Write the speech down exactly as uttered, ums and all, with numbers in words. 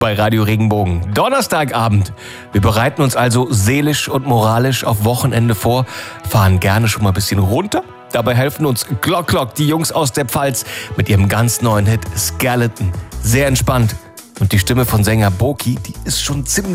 Bei Radio Regenbogen. Donnerstagabend. Wir bereiten uns also seelisch und moralisch auf Wochenende vor, fahren gerne schon mal ein bisschen runter. Dabei helfen uns Glock Glock, die Jungs aus der Pfalz, mit ihrem ganz neuen Hit Skeleton. Sehr entspannt. Und die Stimme von Sänger Boki, die ist schon ziemlich